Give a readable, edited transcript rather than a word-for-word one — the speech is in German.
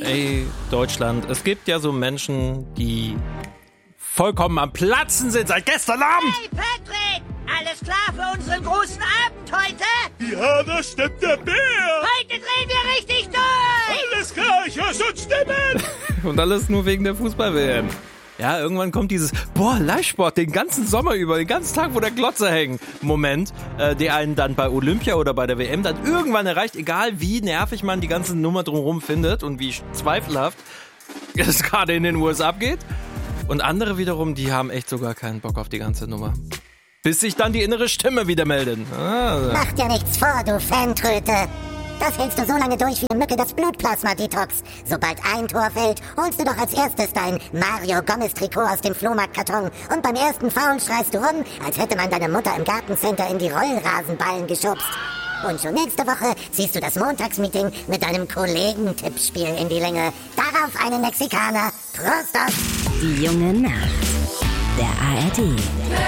Ey, Deutschland, es gibt ja so Menschen, die vollkommen am Platzen sind seit gestern Abend. Hey, Patrick! Alles klar für unseren großen Abend heute? Ja, das stimmt, der Bär. Heute drehen wir richtig durch! Alles klar, ich höre schon Stimmen. Und alles nur wegen der Fußball-WM. Ja, irgendwann kommt dieses, Live-Sport den ganzen Sommer über, den ganzen Tag, wo der Glotze hängt. Moment, der einen dann bei Olympia oder bei der WM dann irgendwann erreicht, egal wie nervig man die ganze Nummer drumherum findet und wie zweifelhaft es gerade in den USA abgeht. Und andere wiederum, die haben echt sogar keinen Bock auf die ganze Nummer. Bis sich dann die innere Stimme wieder meldet. Mach dir nichts vor, du Fantröte. Das hältst du so lange durch wie eine Mücke das Blutplasma-Detox. Sobald ein Tor fällt, holst du doch als erstes dein Mario Gomez-Trikot aus dem Flohmarktkarton. Und beim ersten Foul schreist du rum, als hätte man deine Mutter im Gartencenter in die Rollrasenballen geschubst. Und schon nächste Woche ziehst du das Montagsmeeting mit deinem Kollegen-Tippspiel in die Länge. Darauf einen Mexikaner. Prost! Die junge Nacht. Der ARD.